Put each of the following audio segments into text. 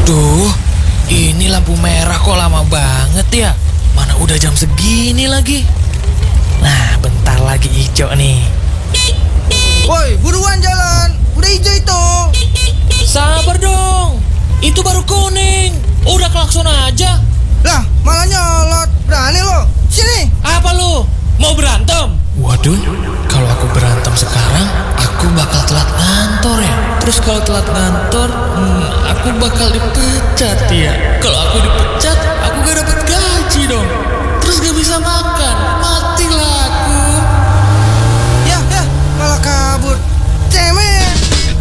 Duh, ini lampu merah kok lama banget ya? Mana udah jam segini lagi? Nah, bentar lagi hijau nih. Woi, buruan jalan. Udah hijau itu. Sabar dong. Itu baru kuning. Udah klakson aja. Lah, malah nyolot. Berani lo. Sini. Apa lu? Mau berantem? Waduh, kalau aku berantem sekarang, aku bakal telat kantor ya. Terus kalau telat kantor, aku bakal dipecat ya. Kalau aku dipecat, aku gak dapet gaji dong. Terus gak bisa makan, matilah aku. Ya, malah kabur. Cemen.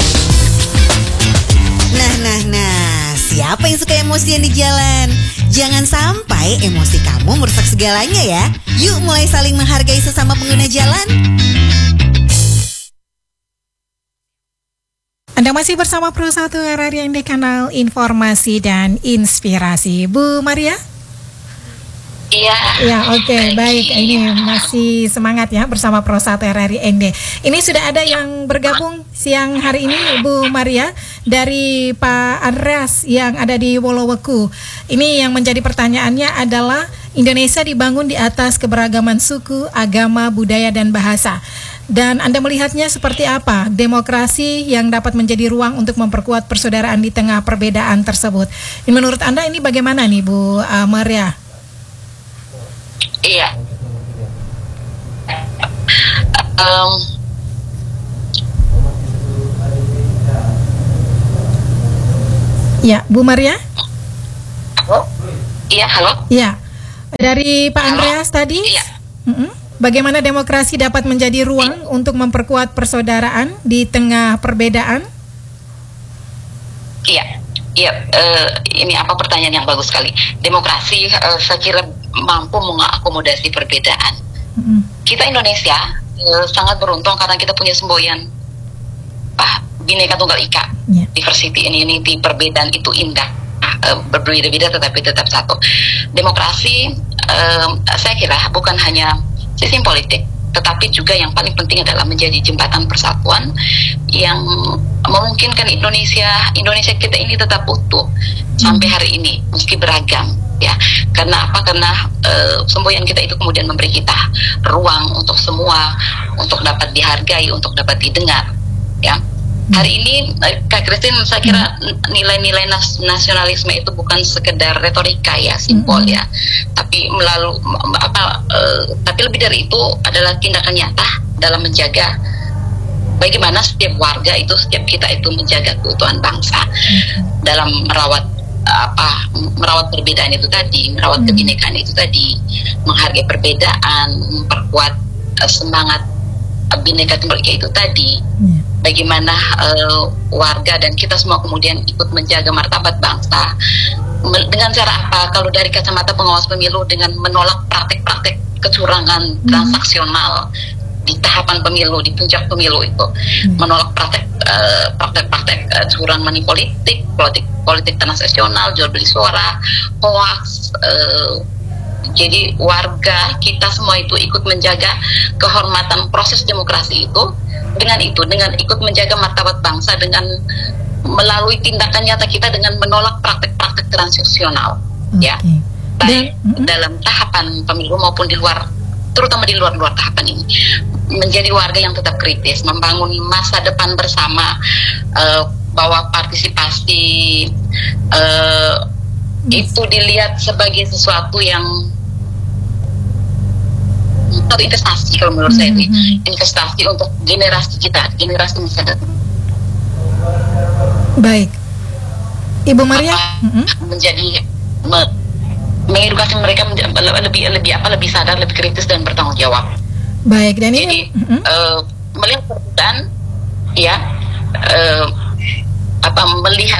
Nah, siapa yang suka emosian di jalan? Jangan sampai emosi kamu merusak segalanya ya. Yuk mulai saling menghargai sesama pengguna jalan. Anda masih bersama Pro 1 RRI di kanal Informasi dan Inspirasi. Bu Maria? Iya. Ya, oke, baik. Ini masih semangat ya bersama Pro 1 RRI ND. Ini sudah ada yang bergabung siang hari ini, Bu Maria, dari Pak Andreas yang ada di Woloweku. Ini yang menjadi pertanyaannya adalah Indonesia dibangun di atas keberagaman suku, agama, budaya, dan bahasa. Dan Anda melihatnya seperti apa? Demokrasi yang dapat menjadi ruang untuk memperkuat persaudaraan di tengah perbedaan tersebut. Menurut Anda ini bagaimana nih, Bu Maria? Iya. Ya, Bu Maria? Halo? Iya, halo? Ya, dari Pak Andreas tadi. Iya. Bagaimana demokrasi dapat menjadi ruang untuk memperkuat persaudaraan di tengah perbedaan? Iya. Ini pertanyaan yang bagus sekali. Demokrasi saya kira mampu mengakomodasi perbedaan. Kita Indonesia sangat beruntung karena kita punya semboyan Bhinneka Tunggal Ika. Diversity ini perbedaan itu indah. Berbeda-beda tetapi tetap satu. Demokrasi saya kira bukan hanya sistem politik, tetapi juga yang paling penting adalah menjadi jembatan persatuan yang memungkinkan Indonesia kita ini tetap utuh sampai hari ini meski beragam ya. Karena apa? Karena semboyan kita itu kemudian memberi kita ruang untuk semua, untuk dapat dihargai, untuk dapat didengar ya. Hari ini Kak Christine, saya kira nilai-nilai nasionalisme itu bukan sekedar retorika ya, simbol ya, tapi tapi lebih dari itu adalah tindakan nyata dalam menjaga bagaimana setiap warga itu, setiap kita itu menjaga keutuhan bangsa dalam merawat perbedaan itu tadi, merawat kebinekaan itu tadi, menghargai perbedaan, memperkuat semangat Bhinneka Tunggal Ika itu tadi. Bagaimana warga dan kita semua kemudian ikut menjaga martabat bangsa dengan cara apa? Kalau dari kacamata pengawas pemilu, dengan menolak praktek-praktek kecurangan transaksional di tahapan pemilu, di puncak pemilu itu, menolak praktek-praktek curang money politik transaksional, jual beli suara, hoax. Jadi warga kita semua itu ikut menjaga kehormatan proses demokrasi itu, dengan ikut menjaga martabat bangsa dengan melalui tindakan nyata kita dengan menolak praktek-praktek transaksional ya, baik dalam tahapan pemilu maupun di luar, terutama di luar tahapan ini, menjadi warga yang tetap kritis, membangun masa depan bersama, bahwa partisipasi itu dilihat sebagai sesuatu yang satu investasi, kalau menurut saya itu investasi untuk generasi kita, generasi masa depan. Baik, Ibu Maria, menjadi mengedukasi mereka lebih sadar, lebih kritis dan bertanggung jawab. Baik, dan jadi melihat perbedaan, ya, melihat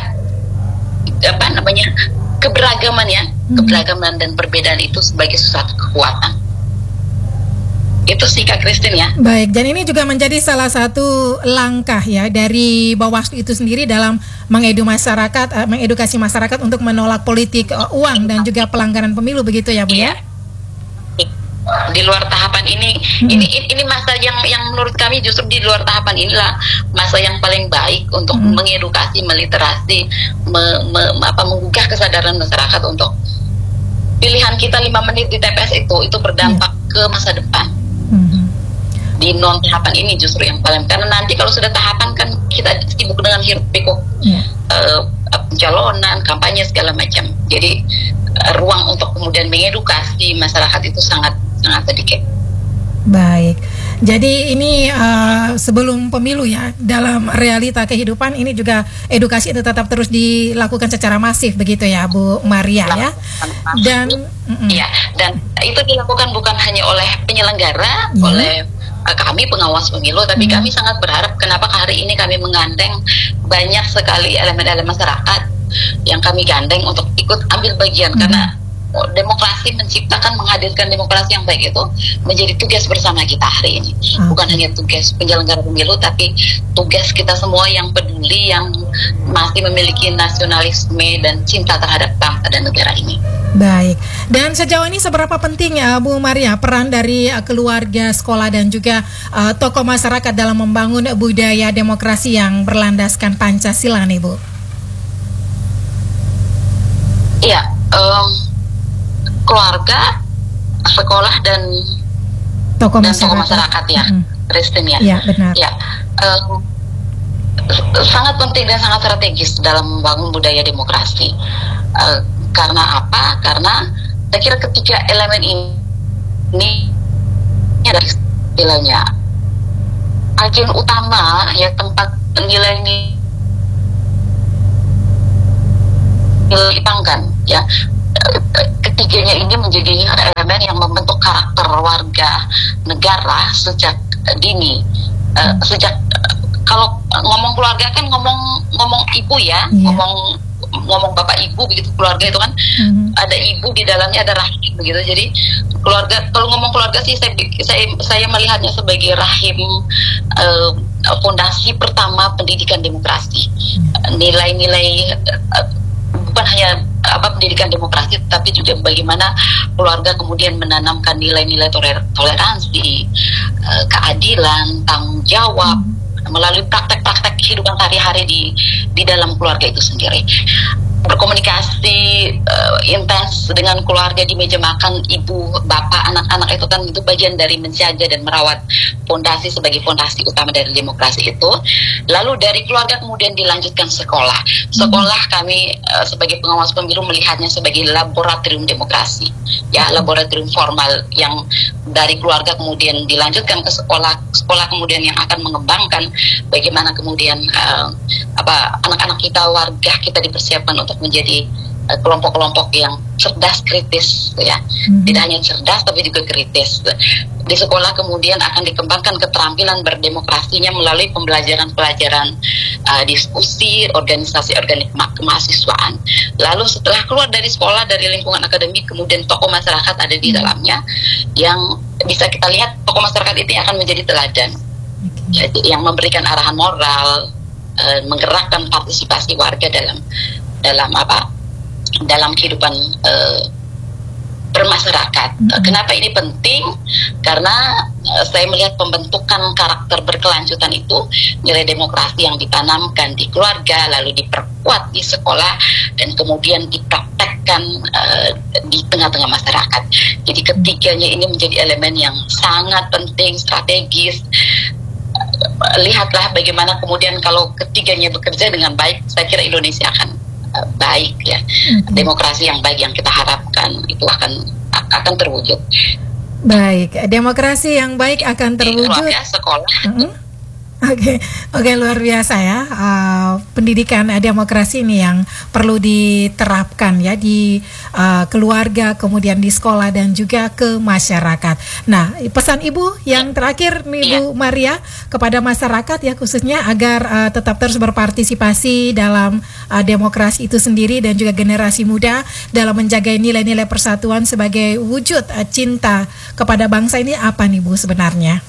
keberagaman ya, keberagaman dan perbedaan itu sebagai sesuatu kekuatan. Itu sih Kak Christine ya. Baik, dan ini juga menjadi salah satu langkah ya dari Bawaslu itu sendiri dalam mengedukasi masyarakat untuk menolak politik uang dan juga pelanggaran pemilu, begitu ya Bu ya? di luar tahapan ini masa yang menurut kami justru di luar tahapan inilah masa yang paling baik untuk mengedukasi, meliterasi, menggugah kesadaran masyarakat untuk pilihan kita 5 menit di TPS itu berdampak ke masa depan. Di non tahapan ini justru yang paling, karena nanti kalau sudah tahapan kan kita sibuk dengan hiruk pikuk pencalonan, kampanye segala macam. Jadi ruang untuk kemudian mengedukasi masyarakat itu sangat sedikit. Baik, jadi ini sebelum pemilu ya, dalam realita kehidupan ini juga edukasi itu tetap terus dilakukan secara masif begitu ya Bu Maria ya. Dan itu dilakukan bukan hanya oleh penyelenggara, oleh kami pengawas pemilu, tapi kami sangat berharap kenapa hari ini kami menggandeng banyak sekali elemen-elemen masyarakat yang kami gandeng untuk ikut ambil bagian, karena demokrasi, menciptakan, menghadirkan demokrasi yang baik itu menjadi tugas bersama kita hari ini. Bukan hanya tugas penyelenggara pemilu, tapi tugas kita semua yang peduli, yang masih memiliki nasionalisme dan cinta terhadap bangsa dan negara ini. Baik, dan sejauh ini seberapa penting ya Bu Maria peran dari keluarga, sekolah dan juga tokoh masyarakat dalam membangun budaya demokrasi yang berlandaskan Pancasila nih Bu? Iya, keluarga, sekolah dan tokoh masyarakat ya, Kristen ya. Iya benar. Ya, sangat penting dan sangat strategis dalam membangun budaya demokrasi. Karena apa? Karena saya kira ketiga elemen ini ada istilahnya agen utama ya, tempat nilai dipangkan ya. Ketiganya ini menjadi elemen yang membentuk karakter warga negara sejak dini. Kalau ngomong keluarga kan ngomong ibu ya, ngomong bapak ibu begitu. Keluarga itu kan ada ibu di dalamnya, ada rahim begitu. Jadi keluarga, kalau ngomong keluarga sih saya melihatnya sebagai rahim, fondasi pertama pendidikan demokrasi. Nilai-nilai bukan hanya pendidikan demokrasi, tapi juga bagaimana keluarga kemudian menanamkan nilai-nilai toleransi, keadilan, tanggung jawab melalui praktek-praktek kehidupan sehari-hari di dalam keluarga itu sendiri. Berkomunikasi intens dengan keluarga di meja makan, ibu, bapak, anak-anak itu kan itu bagian dari menjaga dan merawat fondasi sebagai fondasi utama dari demokrasi itu. Lalu dari keluarga kemudian dilanjutkan sekolah. Sekolah kami sebagai pengawas pemilu melihatnya sebagai laboratorium demokrasi, ya, laboratorium formal yang dari keluarga kemudian dilanjutkan ke sekolah. Sekolah kemudian yang akan mengembangkan bagaimana kemudian anak-anak kita, warga kita dipersiapkan untuk menjadi kelompok-kelompok yang cerdas, kritis ya. Tidak hanya cerdas tapi juga kritis. Di sekolah kemudian akan dikembangkan keterampilan berdemokrasinya melalui pembelajaran diskusi, organisasi kemahasiswaan. Lalu setelah keluar dari sekolah, dari lingkungan akademik, kemudian tokoh masyarakat ada di dalamnya, yang bisa kita lihat tokoh masyarakat itu akan menjadi teladan, yang memberikan arahan moral, menggerakkan partisipasi warga dalam kehidupan bermasyarakat. Kenapa ini penting? Karena saya melihat pembentukan karakter berkelanjutan itu, nilai demokrasi yang ditanamkan di keluarga, lalu diperkuat di sekolah, dan kemudian dipraktekkan di tengah-tengah masyarakat. Jadi ketiganya ini menjadi elemen yang sangat penting, strategis. Lihatlah bagaimana kemudian kalau ketiganya bekerja dengan baik, saya kira Indonesia akan baik ya. Demokrasi yang baik yang kita harapkan itu akan terwujud. Baik, demokrasi yang baik akan terwujud. Ya, sekolah. Oke, luar biasa ya. Pendidikan demokrasi ini yang perlu diterapkan ya di keluarga, kemudian di sekolah dan juga ke masyarakat. Nah, pesan Ibu yang terakhir nih Bu Maria kepada masyarakat ya, khususnya agar tetap terus berpartisipasi dalam demokrasi itu sendiri dan juga generasi muda dalam menjaga nilai-nilai persatuan sebagai wujud cinta kepada bangsa, ini apa nih Bu sebenarnya?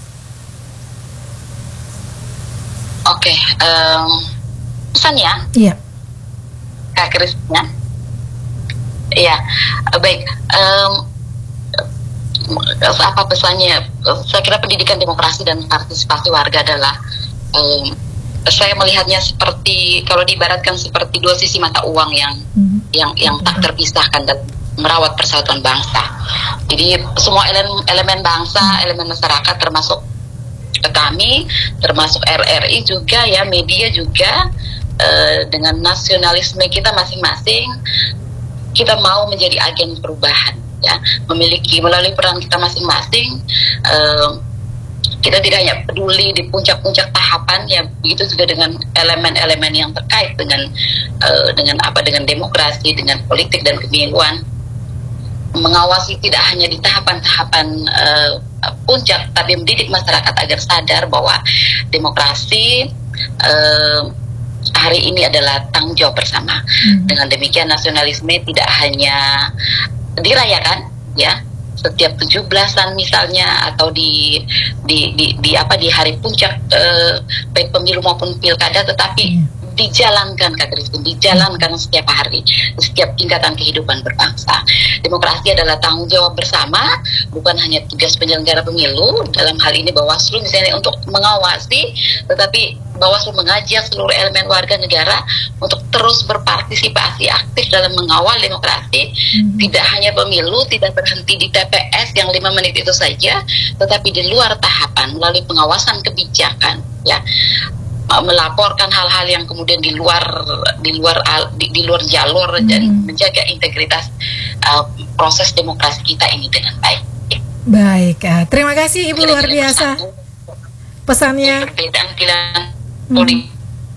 Oke, pesannya, Kak Kristina, iya, baik. apa pesannya? Saya kira pendidikan demokrasi dan partisipasi warga adalah saya melihatnya seperti, kalau diibaratkan seperti dua sisi mata uang yang tak terpisahkan dan merawat persatuan bangsa. Jadi semua elemen bangsa, elemen masyarakat, termasuk kami, termasuk RRI juga ya, media juga, dengan nasionalisme kita masing-masing, kita mau menjadi agen perubahan ya, memiliki melalui peran kita masing-masing. Kita tidak hanya peduli di puncak-puncak tahapan ya, begitu juga dengan elemen-elemen yang terkait dengan demokrasi, dengan politik dan kepemiluan, mengawasi tidak hanya di tahapan-tahapan puncak, tapi mendidik masyarakat agar sadar bahwa demokrasi hari ini adalah tanggung jawab bersama. Dengan demikian nasionalisme tidak hanya dirayakan ya setiap 17-an misalnya, atau di hari puncak baik pemilu maupun pilkada, tetapi dijalankan, Kak Christine, dijalankan setiap hari, setiap tingkatan kehidupan berbangsa. Demokrasi adalah tanggung jawab bersama, bukan hanya tugas penyelenggara pemilu, dalam hal ini Bawaslu misalnya untuk mengawasi, tetapi Bawaslu mengajak seluruh elemen warga negara untuk terus berpartisipasi aktif dalam mengawal demokrasi. Tidak hanya pemilu, tidak berhenti di TPS yang 5 menit itu saja, tetapi di luar tahapan melalui pengawasan kebijakan ya, melaporkan hal-hal yang kemudian di luar jalur dan menjaga integritas proses demokrasi kita ini dengan baik. Baik, terima kasih Ibu, luar biasa pesannya. Perbedaan pilihan politik.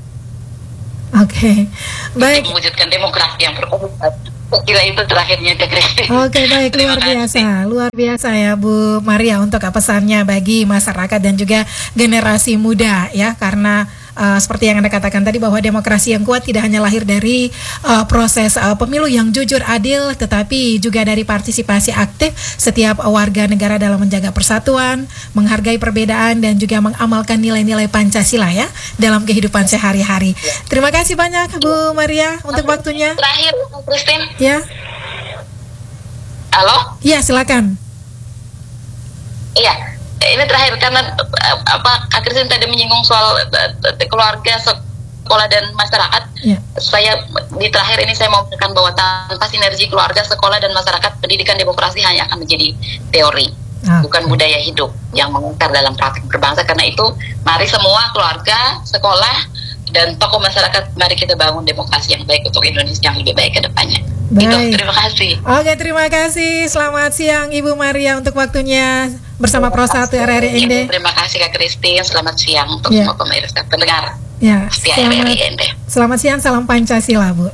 Oke, baik. Untuk mewujudkan demokrasi yang berkualitas. Kira itu terakhirnya, Kak Christine. Oke, baik, luar biasa ya Bu Maria untuk pesannya bagi masyarakat dan juga generasi muda ya, karena seperti yang Anda katakan tadi bahwa demokrasi yang kuat tidak hanya lahir dari proses pemilu yang jujur adil, tetapi juga dari partisipasi aktif setiap warga negara dalam menjaga persatuan, menghargai perbedaan dan juga mengamalkan nilai-nilai Pancasila ya dalam kehidupan sehari-hari. Terima kasih banyak Bu Maria untuk waktunya. Terakhir, Christine. Ya. Halo? Ya, silakan. Iya. Ini terakhir karena Kak Christine tadi menyinggung soal keluarga, sekolah dan masyarakat. Saya di terakhir ini saya mau menekan bahwa tanpa sinergi keluarga, sekolah dan masyarakat, pendidikan demokrasi hanya akan menjadi teori, bukan budaya hidup yang mengakar dalam praktik berbangsa. Karena itu mari semua keluarga, sekolah dan tokoh masyarakat, mari kita bangun demokrasi yang baik untuk Indonesia yang lebih baik ke depannya. Itu, terima kasih. Oke, terima kasih. Selamat siang Ibu Maria untuk waktunya bersama Pro 1 RRI ND. Terima kasih Kak Christine. Selamat siang untuk semua pemirsa pendengar. Ya, selamat siang, salam Pancasila, Bu.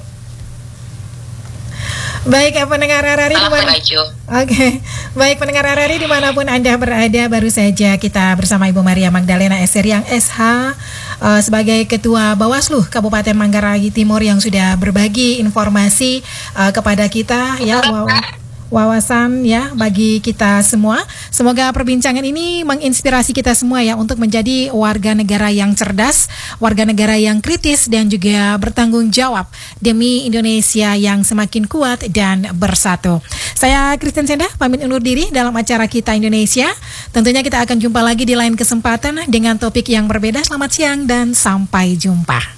Baik, pendengar RRI pendengar RRI dimanapun Anda berada, baru saja kita bersama Ibu Maria Magdalena Esseriang SH sebagai Ketua Bawaslu Kabupaten Manggarai Timur yang sudah berbagi informasi kepada kita ya, wawasan ya bagi kita semua. Semoga perbincangan ini menginspirasi kita semua ya untuk menjadi warga negara yang cerdas, warga negara yang kritis dan juga bertanggung jawab demi Indonesia yang semakin kuat dan bersatu. Saya Christine Senda pamit undur diri dalam acara Kita Indonesia. Tentunya kita akan jumpa lagi di lain kesempatan dengan topik yang berbeda. Selamat siang dan sampai jumpa.